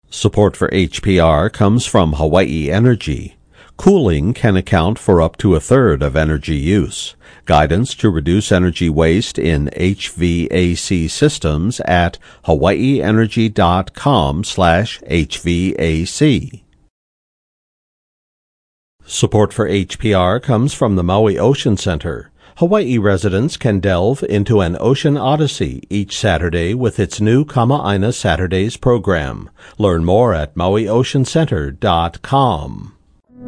Support for HPR comes from Hawaii Energy. Cooling can account for up to a third of energy use. Guidance to reduce energy waste in HVAC systems at hawaiienergy.com/HVAC. Support for HPR comes from the Maui Ocean Center. Hawaii residents can delve into an ocean odyssey each Saturday with its new Kama'aina Saturdays program. Learn more at mauioceancenter.com.